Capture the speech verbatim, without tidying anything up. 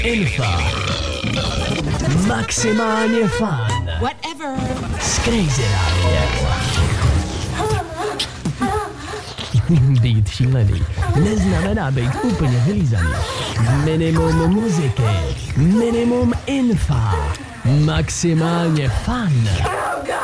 Infa. Maximálně fun. Whatever. Z Crazy Rádia. Být šílený neznamená být úplně vylízaný. Minimum muziky, minimum infa, maximálně fun.